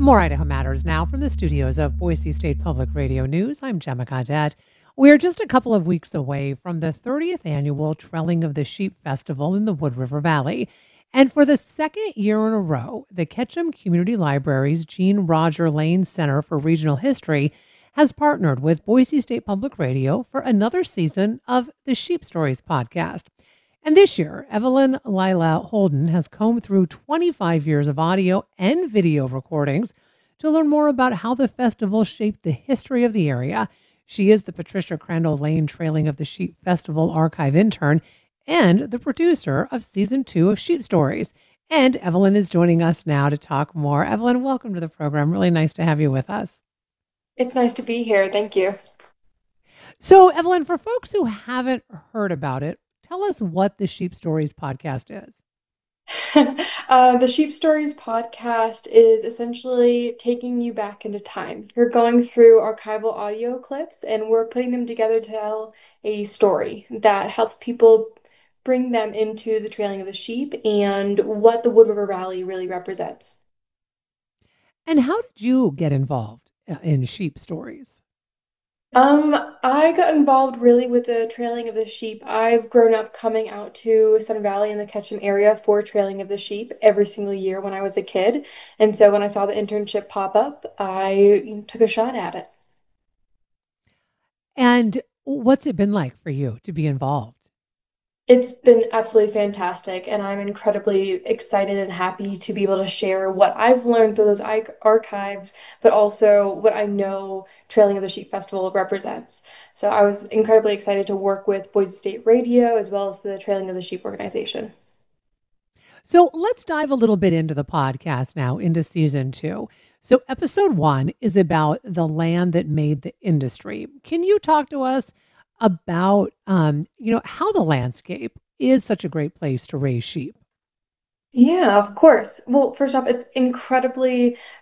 More Idaho Matters now from the studios of Boise State Public Radio News. I'm Gemma Cadet. We are just a couple of weeks away from the 30th annual Trailing of the Sheep Festival in the Wood River Valley. And for the second year in a row, the Ketchum Community Library's Jean Roger Lane Center for Regional History has partnered with Boise State Public Radio for another season of the Sheep Stories podcast. And this year, Evelyn Lila Holden has combed through 25 years of audio and video recordings to learn more about how the festival shaped the history of the area. She is the Patricia Crandall Lane Trailing of the Sheep Festival archive intern and the producer of season 2 of Sheep Stories. And Evelyn is joining us now to talk more. Evelyn, welcome to the program. Really nice to have you with us. It's nice to be here. Thank you. So, Evelyn, for folks who haven't heard about it, tell us what the Sheep Stories podcast is. The Sheep Stories podcast is essentially taking you back into time. You're going through archival audio clips and we're putting them together to tell a story that helps people bring them into the trailing of the sheep and what the Wood River Valley really represents. And how did you get involved in Sheep Stories? I got involved really with the trailing of the sheep. I've grown up coming out to Sun Valley in the Ketchum area for trailing of the sheep every single year when I was a kid. And so when I saw the internship pop up, I took a shot at it. And what's it been like for you to be involved? It's been absolutely fantastic, and I'm incredibly excited and happy to be able to share what I've learned through those archives, but also what I know Trailing of the Sheep Festival represents. So I was incredibly excited to work with Boise State Radio as well as the Trailing of the Sheep organization. So let's dive a little bit into the podcast now, into season 2. So episode 1 is about the land that made the industry. Can you talk to us about, how the landscape is such a great place to raise sheep? Yeah, of course. Well, first off, it's incredibly